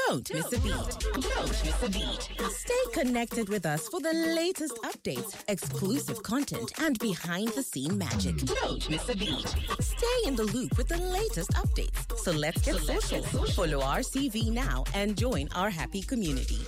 Don't miss a beat. Don't miss a beat. Stay connected with us for the latest updates, exclusive content, and behind-the-scene magic. Don't miss a beat. Stay in the loop with the latest updates. So let's get social. Follow RCV now and join our happy community.